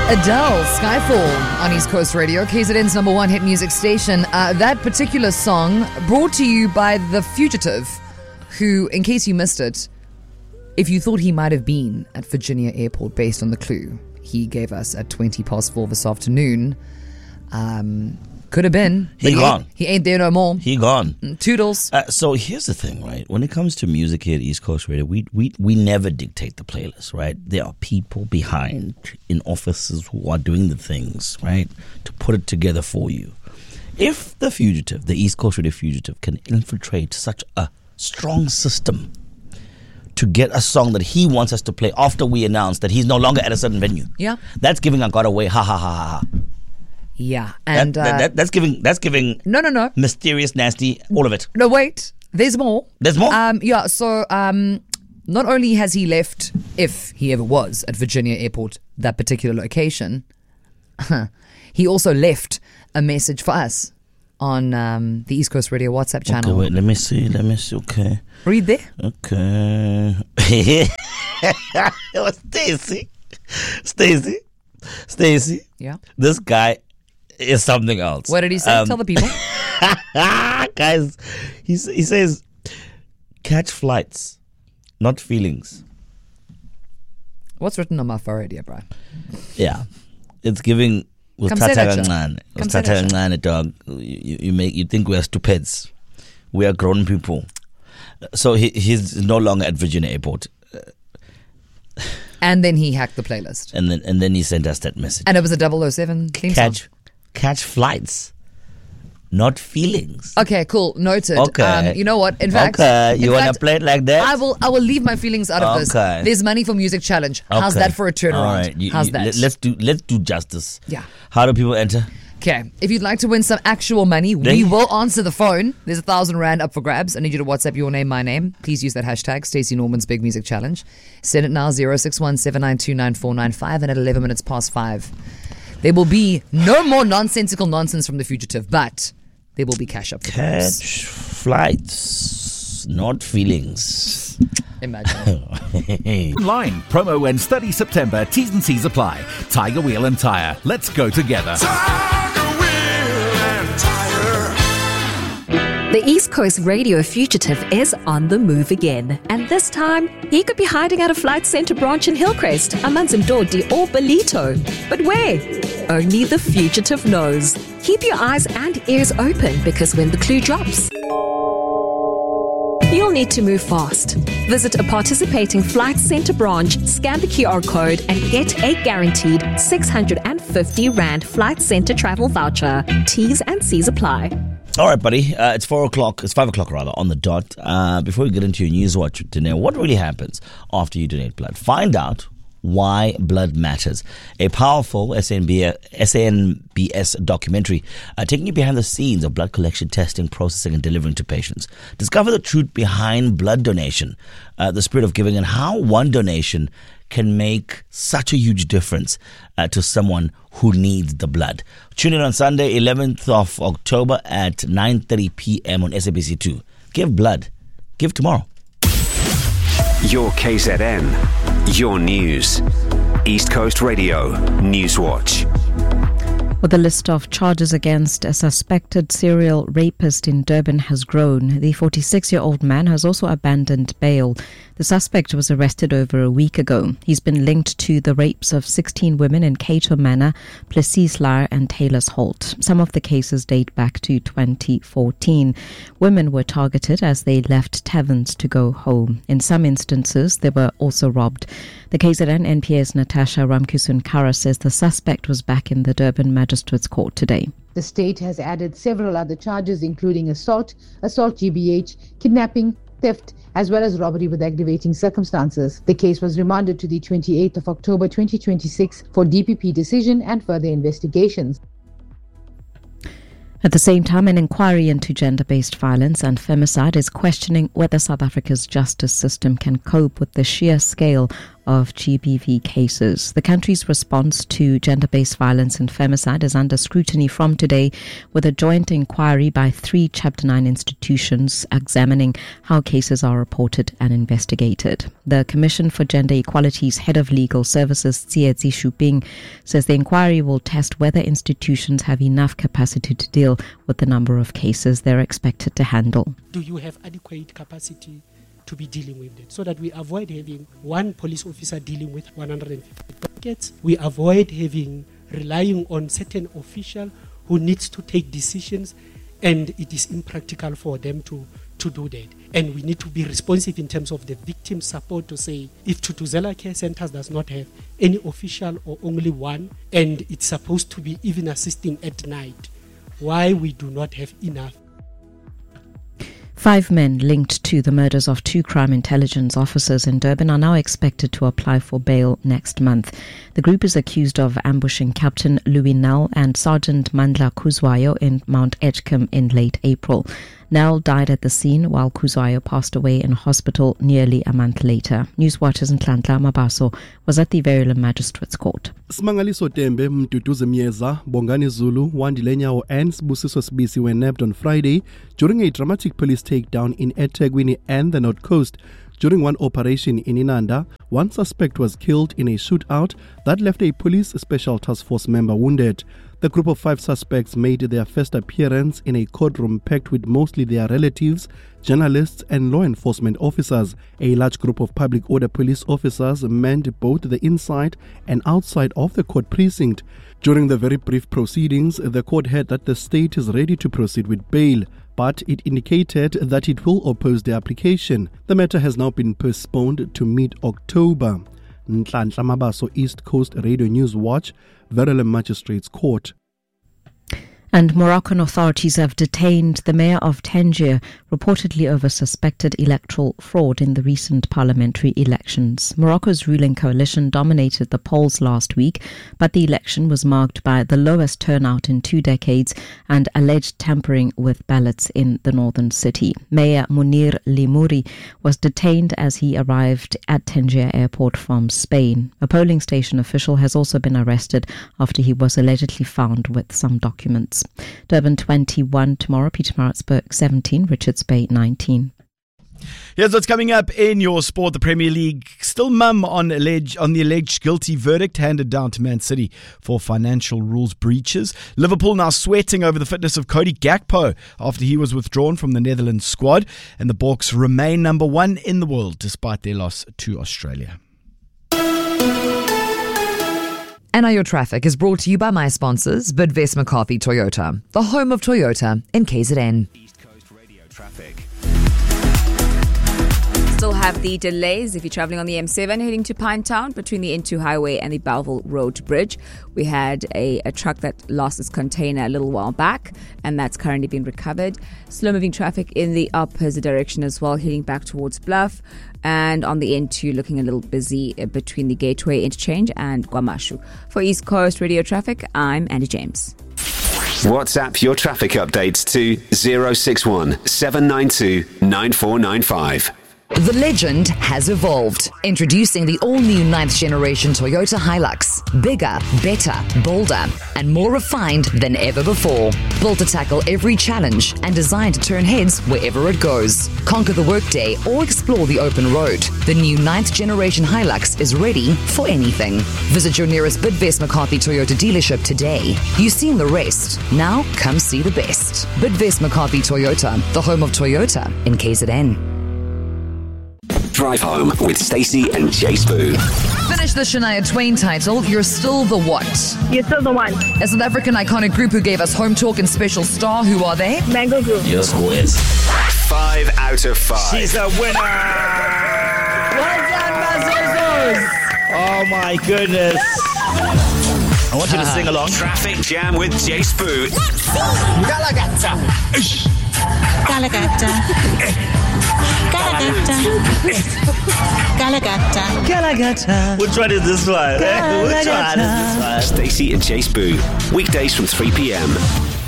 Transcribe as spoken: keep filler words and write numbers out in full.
Adele, Skyfall on East Coast Radio, K Z N's number one hit music station. Uh, that particular song brought to you by The Fugitive, who, in case you missed it, if you thought he might have been at Virginia Airport based on the clue he gave us at twenty past four this afternoon, um, could have been. He he gone. Ain't, he ain't there no more. He gone. Toodles. Uh, so here's the thing, right? When it comes to music here at East Coast Radio, we, we we never dictate the playlist, right? There are people behind in offices who are doing the things, right, to put it together for you. If the Fugitive, the East Coast Radio Fugitive, can infiltrate such a strong system to get a song that he wants us to play after we announce that he's no longer at a certain venue, yeah, that's giving a God away. Ha ha ha ha ha. Yeah, and that, that, uh, that, that's giving that's giving no no no mysterious, nasty, all of it. No, wait, there's more. There's more. Um, yeah. So, um, not only has he left, if he ever was at Virginia Airport, that particular location, he also left a message for us on um, the East Coast Radio WhatsApp channel. Okay, wait, let me see. Let me see. Okay, read there. Okay. It was Stacy. Stacy. Stacy. Yeah. This guy is something else. What did he say? Um, Tell the people. Guys, he, he says, catch flights, not feelings. What's written on my forehead here, Brian? Yeah. It's giving... Come say that, man. Dog. You, you make you think we are stupids. We are grown people. So he he's no longer at Virginia Airport. And then he hacked the playlist. And then and then he sent us that message. And it was a double oh seven theme catch, song. Catch flights, not feelings. Okay, cool. Noted. Okay. Um, you know what? In fact, okay. You in want fact, to play it like that? I will. I will leave my feelings out of okay. this. There's money for music challenge. How's okay. that for a turnaround? All right. You, How's you, that? Let's do let's do justice. Yeah. How do people enter? Okay, if you'd like to win some actual money, we will answer the phone. There's a thousand rand up for grabs. I need you to WhatsApp your name, my name. Please use that hashtag, Stacey Norman's Big Music Challenge. Send it now, zero six one seven nine two nine four nine five, and at eleven minutes past five. There will be no more nonsensical nonsense from The Fugitive, but there will be cash up for grabs. Catch flights, not feelings. Imagine. Line promo ends thirtieth of September. T's and C's apply. Tiger Wheel and Tire. Let's go together. Tiger Wheel and Tire. The East Coast Radio Fugitive is on the move again. And this time, he could be hiding at a Flight Centre branch in Hillcrest, Amanzimdodi or Belito. But where? Only the Fugitive knows. Keep your eyes and ears open, because when the clue drops, you'll need to move fast. Visit a participating Flight Centre branch, scan the Q R code, and get a guaranteed six hundred fifty rand Flight Centre travel voucher. T's and C's apply. All right, buddy. Uh, it's four o'clock. It's five o'clock, rather, on the dot. Uh, before we get into your news watch today, what really happens after you donate blood? Find out why blood matters. A powerful S N B S documentary uh, taking you behind the scenes of blood collection, testing, processing, and delivering to patients. Discover the truth behind blood donation, uh, the spirit of giving, and how one donation can make such a huge difference uh, to someone who needs the blood. Tune in on Sunday, eleventh of October at nine thirty p.m. on S A B C two. Give blood. Give tomorrow. Your K Z N. Your news. East Coast Radio News Watch. Well, the list of charges against a suspected serial rapist in Durban has grown. The forty-six-year-old man has also abandoned bail. The suspect was arrested over a week ago. He's been linked to the rapes of sixteen women in Cato Manor, Plessis-Laar and Taylor's Holt. Some of the cases date back to twenty fourteen. Women were targeted as they left taverns to go home. In some instances, they were also robbed. The K Z N N P A's Natasha Ramkusun-Kara says the suspect was back in the Durban Magistrates Court today. The state has added several other charges, including assault, assault G B H, kidnapping, theft, as well as robbery with aggravating circumstances. The case was remanded to the twenty-eighth of October twenty twenty-six for D P P decision and further investigations. At the same time, an inquiry into gender-based violence and femicide is questioning whether South Africa's justice system can cope with the sheer scale of G B V cases. The country's response to gender-based violence and femicide is under scrutiny from today, with a joint inquiry by three Chapter nine institutions examining how cases are reported and investigated. The Commission for Gender Equality's head of legal services, Tsietsi Shuping, says the inquiry will test whether institutions have enough capacity to deal with the number of cases they're expected to handle. Do you have adequate capacity to be dealing with it, so that we avoid having one police officer dealing with one hundred fifty dockets? We avoid having relying on certain official who needs to take decisions, and it is impractical for them to, to do that. And we need to be responsive in terms of the victim support to say, if Thuthuzela Care Centers does not have any official or only one, and it's supposed to be even assisting at night, why we do not have enough? Five men linked to the murders of two crime intelligence officers in Durban are now expected to apply for bail next month. The group is accused of ambushing Captain Louis Nell and Sergeant Mandla Kuzwayo in Mount Edgecombe in late April. Nell died at the scene while Kuzwayo passed away in hospital nearly a month later. Newswatch's Nhlanhla Mabaso was at the Verulam Magistrates Court. Smangaliso Tembe, Mtutuze Mieza, Bongani Zulu, Wandile Nyawo and Sibusiso Sibisi were nabbed on Friday during a dramatic police takedown in eThekwini and the North Coast. During one operation in Inanda, one suspect was killed in a shootout that left a police special task force member wounded. The group of five suspects made their first appearance in a courtroom packed with mostly their relatives, journalists and law enforcement officers. A large group of public order police officers manned both the inside and outside of the court precinct. During the very brief proceedings, the court heard that the state is ready to proceed with bail, but it indicated that it will oppose the application. The matter has now been postponed to mid-October. Nhlanhla Mabaso, East Coast Radio News Watch, Verulam Magistrates Court. And Moroccan authorities have detained the mayor of Tangier, reportedly over suspected electoral fraud in the recent parliamentary elections. Morocco's ruling coalition dominated the polls last week, but the election was marked by the lowest turnout in two decades and alleged tampering with ballots in the northern city. Mayor Munir Limouri was detained as he arrived at Tangier Airport from Spain. A polling station official has also been arrested after he was allegedly found with some documents. Durban twenty-one tomorrow, Pietermaritzburg seventeen, Richards Bay nineteen. Here's what's coming up in your sport. The Premier League still mum on, alleged, on the alleged guilty verdict handed down to Man City for financial rules breaches. Liverpool now sweating over the fitness of Cody Gakpo after he was withdrawn from the Netherlands squad. And the Boks remain number one in the world despite their loss to Australia. And now your traffic is brought to you by my sponsors, Bidvest McCarthy Toyota, the home of Toyota in K Z N. East Coast Radio traffic. Still have the delays if you're traveling on the M seven heading to Pinetown between the N two highway and the Belleville Road Bridge. We had a, a truck that lost its container a little while back, and that's currently been recovered. Slow moving traffic in the opposite direction as well, heading back towards Bluff. And on the N two, looking a little busy between the Gateway Interchange and Kwamashu. For East Coast Radio Traffic, I'm Andy James. WhatsApp your traffic updates to zero six one seven nine two nine four nine five. The legend has evolved. Introducing the all-new ninth generation Toyota Hilux. Bigger, better, bolder, and more refined than ever before. Built to tackle every challenge and designed to turn heads wherever it goes. Conquer the workday or explore the open road. The new ninth generation Hilux is ready for anything. Visit your nearest Bidvest McCarthy Toyota dealership today. You've seen the rest. Now come see the best. Bidvest McCarthy Toyota, the home of Toyota in K Z N. Drive Home with Stacey and Jay Spoo. Finish the Shania Twain title, You're Still the What? You're Still the One. A South African iconic group who gave us Home Talk and Special Star. Who are they? Mango Group. Your score is Five out of five. She's a winner. Well done, Mazozos. Oh my goodness. I want you to sing along. Traffic Jam with Jay Spoo. Galagata. Galagata. Galagata. Galagata. Galagata. Which one is this one? Which one is this one? Stacey and Jay Spoo. Weekdays from three p.m.